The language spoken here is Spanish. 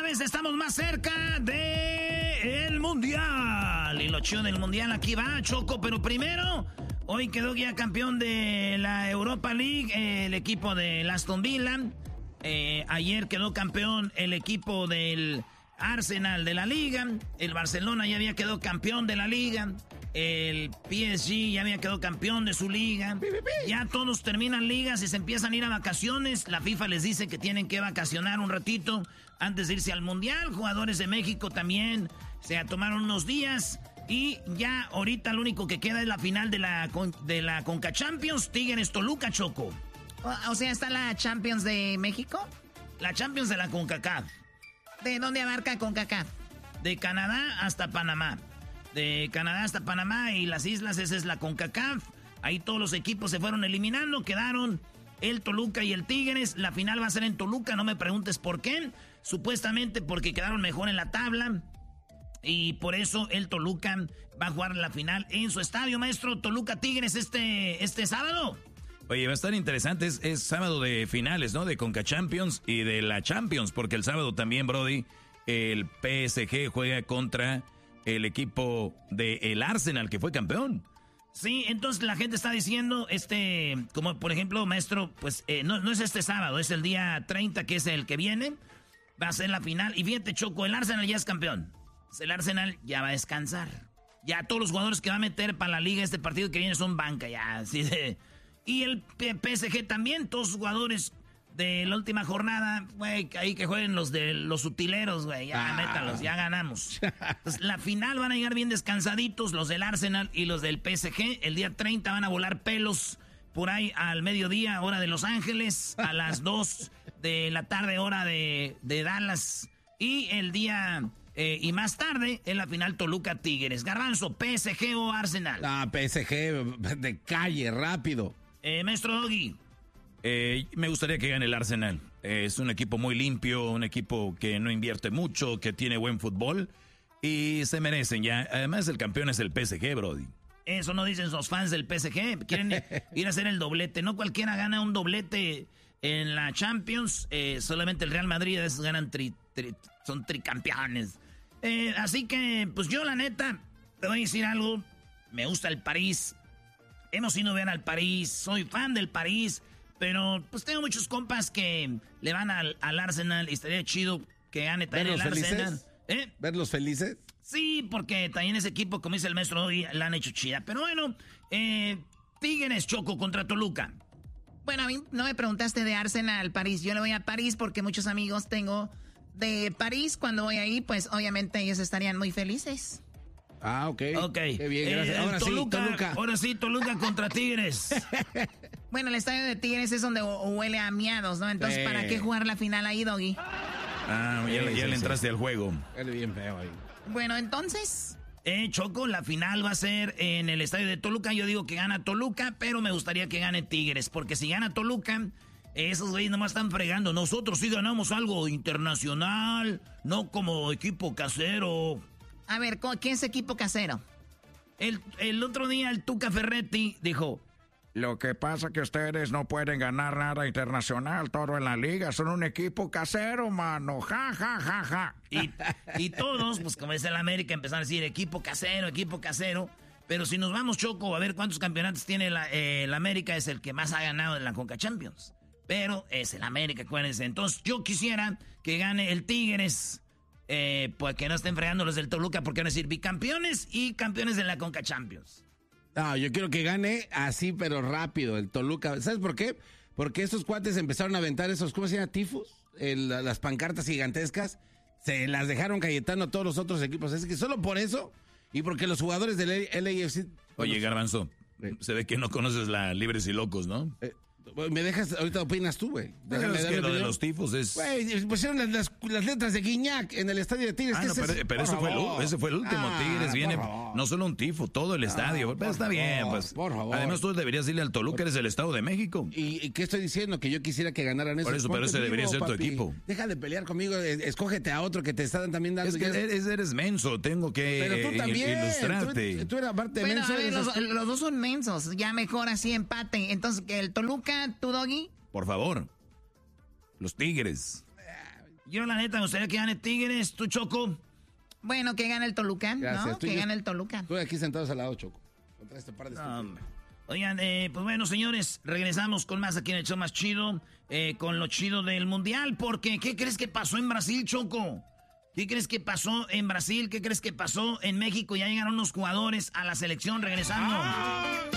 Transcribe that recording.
vez estamos más cerca del Mundial. Y lo chido del Mundial aquí va, Choco. Pero primero, hoy quedó ya campeón de la Europa League el equipo del Aston Villa. Ayer quedó campeón el equipo del Arsenal de la Liga. El Barcelona ya había quedado campeón de la Liga. El PSG ya había quedado campeón de su liga. Ya todos terminan ligas y se empiezan a ir a vacaciones. La FIFA les dice que tienen que vacacionar un ratito antes de irse al Mundial. Jugadores de México también se tomaron unos días. Y ya ahorita lo único que queda es la final de la Conca Champions. Tigres Toluca, Choco. O sea, ¿está la Champions de México? La Champions de la CONCACAF. ¿De dónde abarca CONCACAF? De Canadá hasta Panamá. De Canadá hasta Panamá y las islas, esa es la CONCACAF. Ahí todos los equipos se fueron eliminando, quedaron el Toluca y el Tigres. La final va a ser en Toluca, no me preguntes por qué. Supuestamente porque quedaron mejor en la tabla. Y por eso el Toluca va a jugar la final en su estadio, maestro. Toluca Tigres este sábado. Oye, va a estar interesante, es sábado de finales, ¿no? De Conca Champions y de la Champions, porque el sábado también, Brody, el PSG juega contra el equipo del Arsenal, que fue campeón. Sí, entonces la gente está diciendo, como por ejemplo, maestro, pues no es este sábado, es el día 30, que es el que viene, va a ser la final. Y fíjate, Choco, el Arsenal ya es campeón. El Arsenal ya va a descansar. Ya todos los jugadores que va a meter para la liga este partido que viene son banca, ya, así de... Y el PSG también, todos los jugadores de la última jornada, güey, ahí que jueguen los de los utileros, güey, ya métalos, ya ganamos. Entonces, la final van a llegar bien descansaditos los del Arsenal y los del PSG. El día 30 van a volar pelos por ahí al mediodía, hora de Los Ángeles, a las 2 de la tarde, hora de Dallas. Y el día... y más tarde, en la final Toluca Tigres. Garbanzo, PSG o Arsenal. PSG de calle, rápido. Maestro Doggy. Me gustaría que gane el Arsenal. Es un equipo muy limpio, un equipo que no invierte mucho, que tiene buen fútbol y se merecen ya. Además, el campeón es el PSG, Brody. Eso no dicen los fans del PSG. Quieren ir a hacer el doblete. No cualquiera gana un doblete en la Champions. Solamente el Real Madrid, esos ganan son tricampeones. Así que, pues yo la neta, te voy a decir algo. Me gusta el París. Hemos ido a ver al París. Soy fan del París. Pero pues tengo muchos compas que le van al Arsenal. Y estaría chido que gane también el Arsenal. ¿Verlos felices? Sí, porque también ese equipo, como dice el maestro hoy, la han hecho chida. Pero bueno, Tigres, Choco contra Toluca. Bueno, a mí no me preguntaste de Arsenal, París. Yo le voy a París porque muchos amigos tengo de París. Cuando voy ahí, pues obviamente ellos estarían muy felices. Ok. Qué bien, gracias. Ahora sí, Toluca contra Tigres. Bueno, el estadio de Tigres es donde huele a miados, ¿no? Entonces, ¿para qué jugar la final ahí, Doggy? Ya le entraste al juego. Huele bien feo ahí. Bueno, entonces... Choco, la final va a ser en el estadio de Toluca. Yo digo que gana Toluca, pero me gustaría que gane Tigres. Porque si gana Toluca, esos güeyes nomás están fregando. Nosotros sí ganamos algo internacional, no como equipo casero. A ver, ¿qué es equipo casero? El otro día el Tuca Ferretti dijo... Lo que pasa es que ustedes no pueden ganar nada internacional, todo en la liga. Son un equipo casero, mano. Ja, ja, ja, ja. Y todos, pues como es el América, empezaron a decir equipo casero. Pero si nos vamos, Choco, a ver cuántos campeonatos tiene el América, es el que más ha ganado en la Conca Champions. Pero es el América, acuérdense. Entonces yo quisiera que gane el Tigres, pues que no estén fregando los del Toluca, porque van a decir bicampeones y campeones de la Conca Champions. No, yo quiero que gane así, pero rápido, el Toluca. ¿Sabes por qué? Porque estos cuates empezaron a aventar esos, ¿cómo se llama? Tifos, las pancartas gigantescas. Se las dejaron Cayetano a todos los otros equipos. Es que solo por eso, y porque los jugadores del LAFC... Oye, Garbanzo, se ve que no conoces la Libres y Locos, ¿no? Me dejas, ahorita opinas tú, güey. Es que lo de los tifos es... Güey, pusieron las letras de Guiñac en el estadio de Tigres. Pero ese fue el último. Tigres viene, no solo un tifo, todo el estadio. Pero está bien, pues. Por favor. Además, tú deberías irle al Toluca, eres el Estado de México. ¿Y qué estoy diciendo? Que yo quisiera que ganaran eso. Por eso, pero ese debería ser tu equipo. Deja de pelear conmigo, escógete a otro que te están también dando... Es que eres menso, tengo que pero tú también, ilustrarte. Tú eres aparte de bueno, menso. A ver, los dos son mensos, ya mejor así empate. Entonces, el Toluca, tu Doggy... Por favor, los Tigres. Yo, la neta, me gustaría que gane Tigres. ¿Tú, Choco? Bueno, que gane el Toluca, Gracias. ¿no? Que gane el Toluca. Estoy aquí sentados al lado, Choco. Contra este par de estúpidos. Oigan, pues bueno, señores, regresamos con más aquí en el show más chido, con lo chido del Mundial, porque ¿qué crees que pasó en Brasil, Choco? ¿Qué crees que pasó en Brasil? ¿Qué crees que pasó en México? Ya llegaron unos jugadores a la selección regresando.